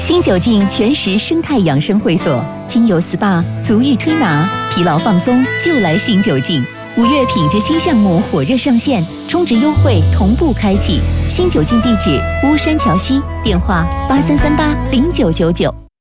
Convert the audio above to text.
新九境全食生态养生会所，精油 SPA、足浴推拿，疲劳放松就来新九境。5月品质新项目火热上线，充值优惠同步开启。新九境地址：巫山桥西，电话83380999。